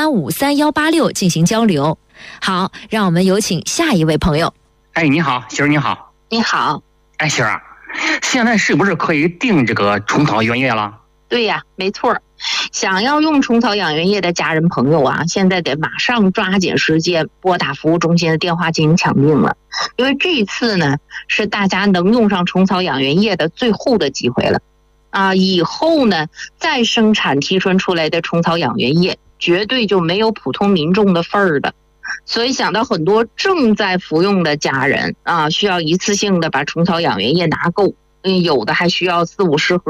08538186进行交流。好，让我们有请下一位朋友。 哎，你好，媳妇儿，你好。 你好。 哎，媳妇儿，现在是不是可以订这个虫草原液了？ 对呀，没错。想要用虫草养元液的家人朋友啊，现在得马上抓紧时间拨打服务中心的电话进行抢订了，因为这一次呢是大家能用上虫草养元液的最后的机会了啊！以后呢再生产提纯出来的虫草养元液绝对就没有普通民众的份儿的。所以想到很多正在服用的家人啊，需要一次性的把虫草养元液拿够，有的还需要40-50盒。